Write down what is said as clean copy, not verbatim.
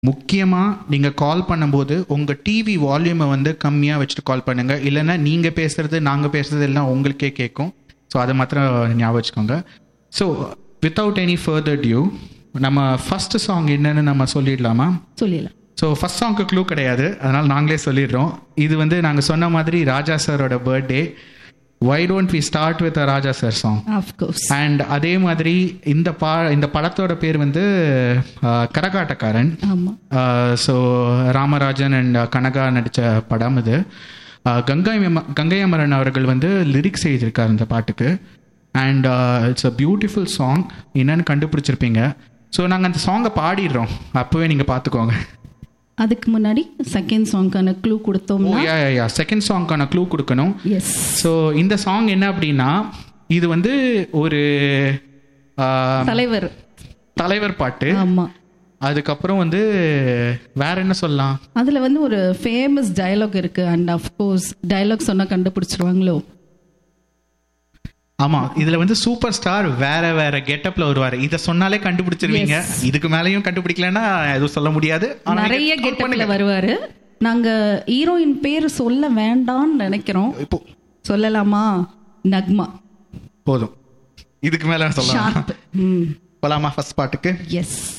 முக்கியமாக நீங்கள் கால் பண்ணும்போது உங்கள் டிவி வால்யூமை வந்து கம்மியாக வச்சுட்டு கால் பண்ணுங்கள். இல்லைன்னா நீங்கள் பேசுகிறது நாங்கள் பேசுகிறது எல்லாம் உங்களுக்கே கேட்கும். ஸோ அதை மாத்திரம் ஞாபகம் வச்சுக்கோங்க. So without any further due நம்ம ஃபர்ஸ்ட் சாங் என்னன்னு நம்ம சொல்லிடலாமா? சொல்லிடலாம். ஸோ ஃபர்ஸ்ட் சாங்க்கு க்ளூ கிடையாது, அதனால் நாங்களே சொல்லிடுறோம். இது வந்து நாங்கள் சொன்ன மாதிரி ராஜா சாரோட birthday. Why don't we start with a Raja sir song? Of course. And அதே மாதிரி இந்த படத்தோட பேர் வந்து கரகாட்டக்காரன். ஆமா. ஸோ ராமராஜன் அண்ட் கனகா நடித்த படம் இது. கங்கை அமரன் அவர்கள் வந்து லிரிக்ஸ் எழுதியிருக்கார் இந்த பாட்டுக்கு. And it's a beautiful song. என்னன்னு கண்டுபிடிச்சிருப்பீங்க. ஸோ நாங்கள் அந்த சாங்கை பாடிடுறோம், அப்போவே நீங்கள் பார்த்துக்கோங்க. அதுக்கு முன்னாடி செகண்ட் சாங்கான க்ளூ கொடுத்தோம்னா செகண்ட் சாங்கான க்ளூ கொடுக்கணும். எஸ். ஸோ இந்த சாங் என்ன அப்படின்னா, இது வந்து ஒரு தலைவர் பாட்டு. ஆமா. அதுக்கப்புறம் வந்து வேற என்ன சொல்லலாம், அதுல வந்து ஒரு ஃபேமஸ் டயலாக் இருக்கு. அண்ட் ஆஃப் கோர்ஸ் டயலாக் சொன்னா கண்டுபிடிச்சிருவாங்களோ? ஆமா, இதுல வந்து சூப்பர் ஸ்டார் வேற வேற கெட்டப்ல வருவாரு. இத சொன்னாலே கண்டுபிடிச்சிருவீங்க. இதுக்கு மேலயும் கண்டுபிடிக்கலன்னா எதுவும் சொல்ல முடியாது. நிறைய கெட்டப்ல வருவாரு. நாங்க ஹீரோயின் பேர் சொல்ல வேண்டாம்னு நினைக்கிறோம். இப்போ சொல்லலாமா? நக்மா. போதும், இதுக்கு மேல சொல்லலாம். போலாமா ஃபர்ஸ்ட் பாட்டுக்கு? எஸ்.